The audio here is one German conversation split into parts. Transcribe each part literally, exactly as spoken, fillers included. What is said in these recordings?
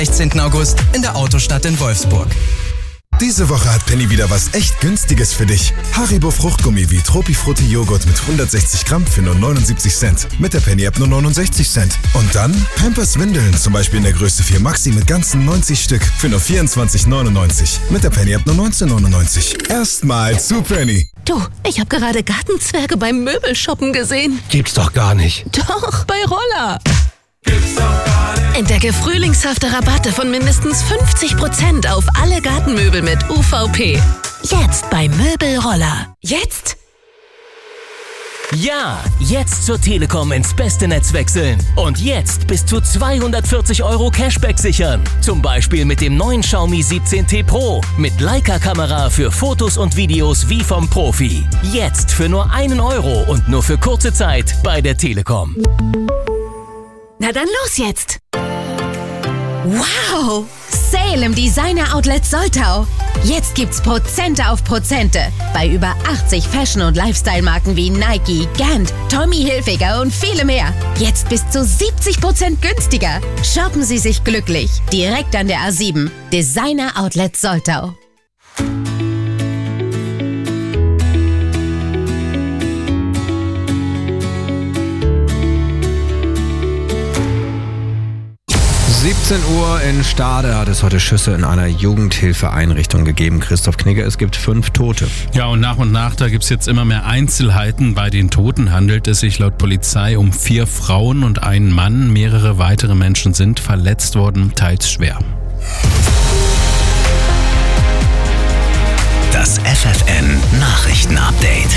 sechzehnten August in der Autostadt in Wolfsburg. Diese Woche hat Penny wieder was echt Günstiges für dich. Haribo Fruchtgummi wie Tropifrutti Joghurt mit hundertsechzig Gramm für nur neunundsiebzig Cent. Mit der Penny-App nur neunundsechzig Cent. Und dann Pampers Windeln, zum Beispiel in der Größe vier Maxi mit ganzen neunzig Stück für nur vierundzwanzig neunundneunzig. Mit der Penny-App nur neunzehn neunundneunzig. Erstmal zu Penny. Du, ich habe gerade Gartenzwerge beim Möbelshoppen gesehen. Gibt's doch gar nicht. Doch, bei Roller. Gibt's doch gar nicht. Entdecke frühlingshafte Rabatte von mindestens fünfzig Prozent auf alle Gartenmöbel mit U V P. Jetzt bei Möbelroller. Jetzt? Ja, jetzt zur Telekom ins beste Netz wechseln. Und jetzt bis zu zweihundertvierzig Euro Cashback sichern. Zum Beispiel mit dem neuen Xiaomi siebzehn T Pro. Mit Leica-Kamera für Fotos und Videos wie vom Profi. Jetzt für nur einen Euro und nur für kurze Zeit bei der Telekom. Na dann los jetzt! Wow! Sale im Designer Outlet Soltau. Jetzt gibt's Prozente auf Prozente bei über achtzig Fashion- und Lifestyle-Marken wie Nike, Gant, Tommy Hilfiger und viele mehr. Jetzt bis zu siebzig Prozent günstiger. Shoppen Sie sich glücklich. Direkt an der A sieben. Designer Outlet Soltau. siebzehn Uhr in Stade hat es heute Schüsse in einer Jugendhilfeeinrichtung gegeben. Christoph Knigge, es gibt fünf Tote. Ja, und nach und nach, da gibt es jetzt immer mehr Einzelheiten. Bei den Toten handelt es sich laut Polizei um vier Frauen und einen Mann. Mehrere weitere Menschen sind verletzt worden, teils schwer. Das F F N Nachrichten-Update.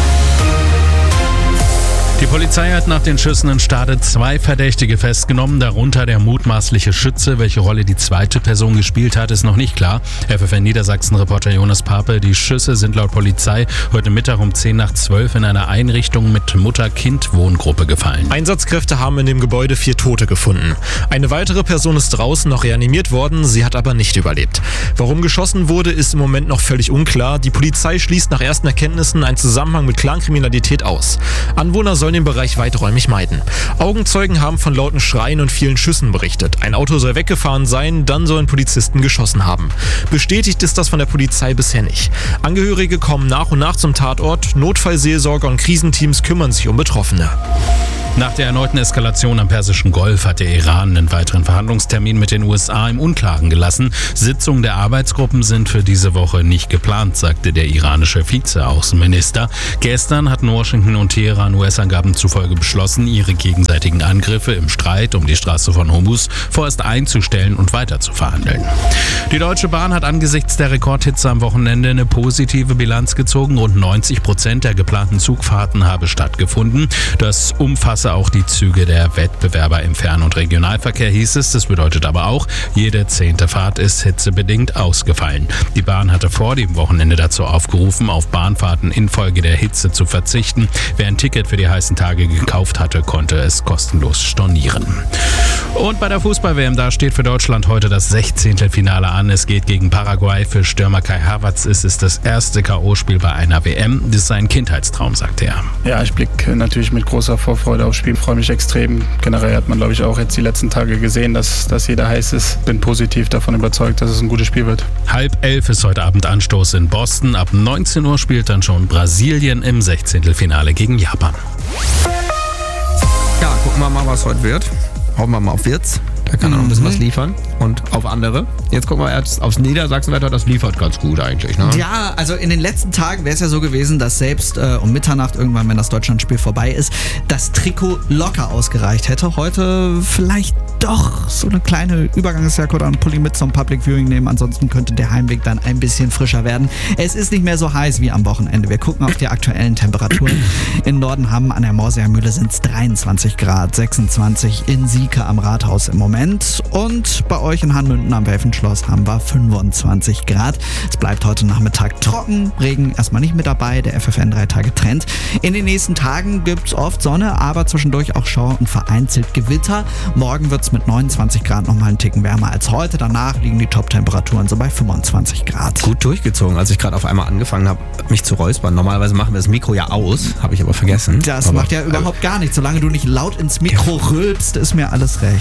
Die Polizei hat nach den Schüssen in Stade zwei Verdächtige festgenommen, darunter der mutmaßliche Schütze. Welche Rolle die zweite Person gespielt hat, ist noch nicht klar. F F N Niedersachsen-Reporter Jonas Pape. Die Schüsse sind laut Polizei heute Mittag um zehn nach zwölf in einer Einrichtung mit Mutter-Kind-Wohngruppe gefallen. Einsatzkräfte haben in dem Gebäude vier Tote gefunden. Eine weitere Person ist draußen noch reanimiert worden, sie hat aber nicht überlebt. Warum geschossen wurde, ist im Moment noch völlig unklar. Die Polizei schließt nach ersten Erkenntnissen einen Zusammenhang mit Clankriminalität aus. Anwohner sollen den Bereich weiträumig meiden. Augenzeugen haben von lauten Schreien und vielen Schüssen berichtet. Ein Auto soll weggefahren sein, dann sollen Polizisten geschossen haben. Bestätigt ist das von der Polizei bisher nicht. Angehörige kommen nach und nach zum Tatort, Notfallseelsorger und Krisenteams kümmern sich um Betroffene. Nach der erneuten Eskalation am Persischen Golf hat der Iran einen weiteren Verhandlungstermin mit den U S A im Unklaren gelassen. Sitzungen der Arbeitsgruppen sind für diese Woche nicht geplant, sagte der iranische Vizeaußenminister. Gestern hatten Washington und Teheran U S-Angaben zufolge beschlossen, ihre gegenseitigen Angriffe im Streit um die Straße von Hormuz vorerst einzustellen und weiter zu verhandeln. Die Deutsche Bahn hat angesichts der Rekordhitze am Wochenende eine positive Bilanz gezogen. Rund neunzig Prozent der geplanten Zugfahrten habe stattgefunden. Das umfasse auch die Züge der Wettbewerber im Fern- und Regionalverkehr, hieß es. Das bedeutet aber auch, jede zehnte Fahrt ist hitzebedingt ausgefallen. Die Bahn hatte vor dem Wochenende dazu aufgerufen, auf Bahnfahrten infolge der Hitze zu verzichten. Wer ein Ticket für die heißen Tage gekauft hatte, konnte es kostenlos stornieren. Und bei der Fußball-W M, da steht für Deutschland heute das sechzehnte Finale an. Es geht gegen Paraguay. Für Stürmer Kai Havertz ist es das erste K O-Spiel bei einer W M. Das ist sein Kindheitstraum, sagt er. Ja, ich blicke natürlich mit großer Vorfreude aufs Spiel, freue mich extrem. Generell hat man, glaube ich, auch jetzt die letzten Tage gesehen, dass, dass jeder heiß ist. Bin positiv davon überzeugt, dass es ein gutes Spiel wird. Halb elf ist heute Abend Anstoß in Boston. Ab neunzehn Uhr spielt dann schon Brasilien im Sechzehntelfinale gegen Japan. Ja, gucken wir mal, was heute wird. Hauen wir mal auf Wirtz. Da kann er noch ein bisschen was liefern. Und auf andere. Jetzt gucken wir erst aufs Niedersachsenwetter. Das liefert ganz gut eigentlich, ne? Ja, also in den letzten Tagen wäre es ja so gewesen, dass selbst äh, um Mitternacht irgendwann, wenn das Deutschlandspiel vorbei ist, das Trikot locker ausgereicht hätte. Heute vielleicht doch so eine kleine Übergangsjacke oder einen Pulli mit zum Public Viewing nehmen. Ansonsten könnte der Heimweg dann ein bisschen frischer werden. Es ist nicht mehr so heiß wie am Wochenende. Wir gucken auf die aktuellen Temperaturen. In Norden haben an der Morseer Mühle sind es dreiundzwanzig Grad, sechsundzwanzig in Sieke am Rathaus im Moment. Und bei euch in Hanmünden am Welfenschloss haben wir fünfundzwanzig Grad. Es bleibt heute Nachmittag trocken, Regen erstmal nicht mit dabei, der F F N drei Tage Trend. In den nächsten Tagen gibt es oft Sonne, aber zwischendurch auch Schauer und vereinzelt Gewitter. Morgen wird es mit neunundzwanzig Grad nochmal einen Ticken wärmer als heute. Danach liegen die Top-Temperaturen so bei fünfundzwanzig Grad. Gut durchgezogen, als ich gerade auf einmal angefangen habe, mich zu räuspern. Normalerweise machen wir das Mikro ja aus, habe ich aber vergessen. Das aber macht ja überhaupt gar nichts. Solange du nicht laut ins Mikro rülpst, ist mir alles recht.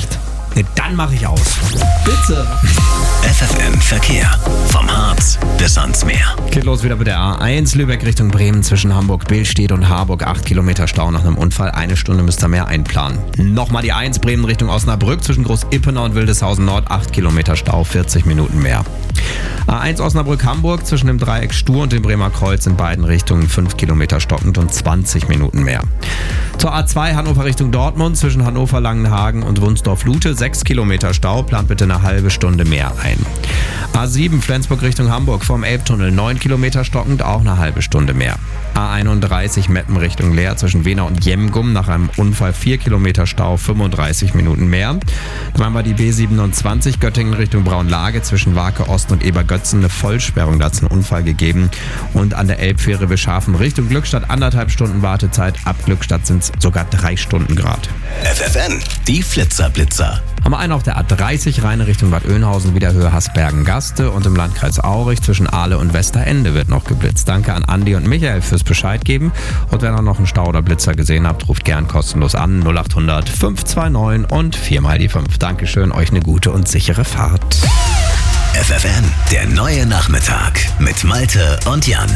Nee, dann mache ich aus. Bitte. F F N Verkehr. Vom Harz bis ans Meer. Geht los wieder mit der A eins, Lübeck Richtung Bremen zwischen Hamburg-Billstedt und Harburg. acht Kilometer Stau nach einem Unfall. Eine Stunde müsst ihr mehr einplanen. Nochmal die eins, Bremen Richtung Osnabrück zwischen Groß-Ippenau und Wildeshausen Nord. acht Kilometer Stau, vierzig Minuten mehr. A eins Osnabrück-Hamburg zwischen dem Dreieck Stur und dem Bremer Kreuz in beiden Richtungen. fünf Kilometer stockend und zwanzig Minuten mehr. Zur A zwei Hannover Richtung Dortmund zwischen Hannover-Langenhagen und Wunsdorf-Lute. sechs Kilometer Stau, plant bitte eine halbe Stunde mehr ein. A sieben Flensburg Richtung Hamburg vorm Elbtunnel. neun Kilometer stockend, auch eine halbe Stunde mehr. A einunddreißig Meppen Richtung Leer zwischen Wena und Jemgum nach einem Unfall vier Kilometer Stau, fünfunddreißig Minuten mehr. Dann haben wir die B siebenundzwanzig Göttingen Richtung Braunlage zwischen Wake Ost und Ebergötzen eine Vollsperrung, da hat es einen Unfall gegeben. Und an der Elbfähre Wischhafen Richtung Glückstadt anderthalb Stunden Wartezeit, ab Glückstadt sind es sogar drei Stunden Grad. F F N, die Flitzerblitzer. Haben wir einen auf der A dreißig Reine Richtung Bad Oeynhausen, wieder Höhe Hasbergen-Gaste und im Landkreis Aurich zwischen Ahle und Westerende wird noch geblitzt. Danke an Andi und Michael fürs Bescheid geben. Und wenn ihr noch einen Stau oder Blitzer gesehen habt, ruft gern kostenlos an null acht hundert fünf zwei neun und viermal die fünf. Dankeschön, euch eine gute und sichere Fahrt. F F N, der neue Nachmittag mit Malte und Jan.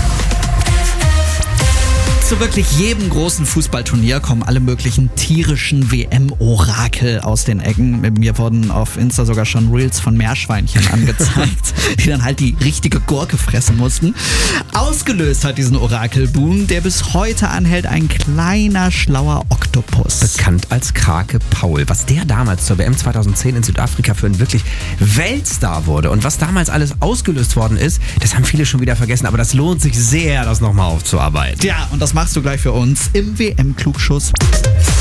Zu wirklich jedem großen Fußballturnier kommen alle möglichen tierischen W M-Orakel aus den Ecken. Mir wurden auf Insta sogar schon Reels von Meerschweinchen angezeigt, die dann halt die richtige Gurke fressen mussten. Ausgelöst hat diesen Orakelboom, der bis heute anhält, ein kleiner, schlauer Oktopus. Bekannt als Krake Paul. Was der damals zur W M zweitausendzehn in Südafrika für einen wirklich Weltstar wurde und was damals alles ausgelöst worden ist, das haben viele schon wieder vergessen. Aber das lohnt sich sehr, das nochmal aufzuarbeiten. Ja, und das machst du gleich für uns im W M-Klugschuss.